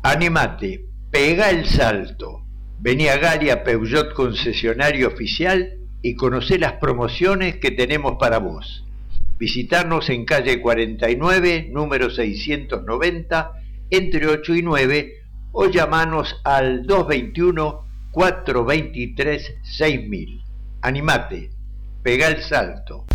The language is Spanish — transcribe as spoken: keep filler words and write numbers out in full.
Animate, pega el salto. Vení a Galia Peugeot concesionario oficial y conocé las promociones que tenemos para vos. Visitarnos en calle cuarenta y nueve, número seiscientos noventa, entre ocho y nueve, o llamanos al dos veintiuno, cuatrocientos veintitrés, seis mil. Animate, pega el salto.